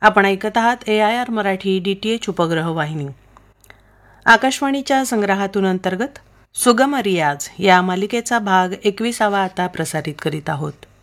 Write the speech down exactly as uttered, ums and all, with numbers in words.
आपण ऐकत आहात ए I R Marathi D T H उपग्रह वाहिनी. आकाशवाणीच्या संग्रहातून अंतर्गत सुगम रियाज या मालिकेचा भाग एकविसावा आता प्रसारित करीत आहोत.